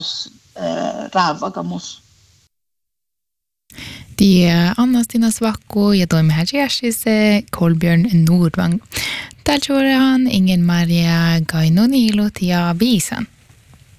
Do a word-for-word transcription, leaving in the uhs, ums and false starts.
äh, räävagamus. De Anna-Stina Svakko ja toimihan Jersise Kolbjörn Nordvang. Täällä han Ingen Maria Gainonilut ja Viisan.